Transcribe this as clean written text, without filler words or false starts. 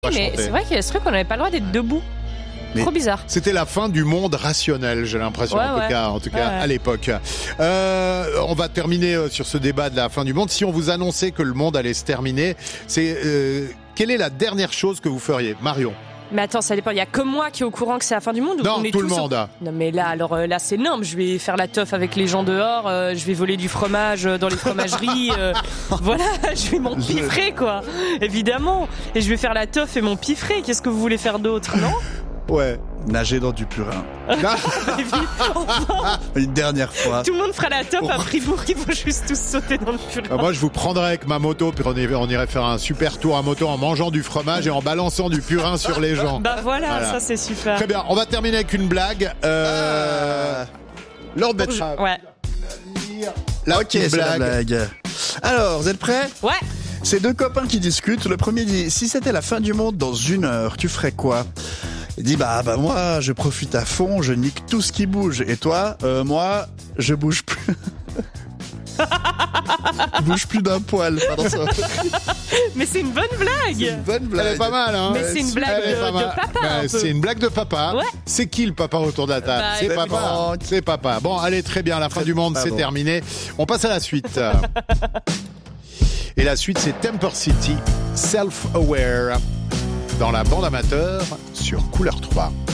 Mais c'est vrai qu'il y a ce truc, on n'avait pas le droit d'être debout. Mais trop bizarre. C'était la fin du monde rationnel, j'ai l'impression, en tout cas à l'époque. On va terminer sur ce débat de la fin du monde. Si on vous annonçait que le monde allait se terminer, quelle est la dernière chose que vous feriez, Marion? Mais attends, ça dépend. Il y a que moi qui est au courant que c'est la fin du monde. Non, on est tout le tous monde. Non, mais là, là, c'est énorme. Je vais faire la teuf avec les gens dehors. Je vais voler du fromage dans les fromageries. Voilà, je vais m'empiffrer, quoi. Évidemment. Et je vais faire la teuf et m'empiffrer. Qu'est-ce que vous voulez faire d'autre, non? Ouais. Nager dans du purin. Une dernière fois. Tout le monde fera la teuf à Fribourg, ils vont juste tous sauter dans le purin. Moi, je vous prendrais avec ma moto, puis on irait faire un super tour à moto en mangeant du fromage et en balançant du purin sur les gens. Voilà, ça c'est super. Très bien, on va terminer avec une blague. Lord Betrave. Ouais. Ok, c'est la blague. Alors, vous êtes prêts? Ouais. C'est deux copains qui discutent. Le premier dit, si c'était la fin du monde dans 1 heure, tu ferais quoi? Il dit, bah moi, je profite à fond, je nique tout ce qui bouge. Et toi, moi, je bouge plus. Je bouge plus d'un poil. Pardon, ça. Mais c'est une bonne blague. C'est une bonne blague. Elle est pas mal, hein. Mais c'est une blague de papa. C'est une blague de papa. Ouais. C'est qui le papa autour de la table? C'est papa. papa. C'est papa. Bon, allez, très bien. La fin du monde, c'est terminé. On passe à la suite. Et la suite, c'est Temper City, Self-Aware, dans la bande amateur sur Couleur 3.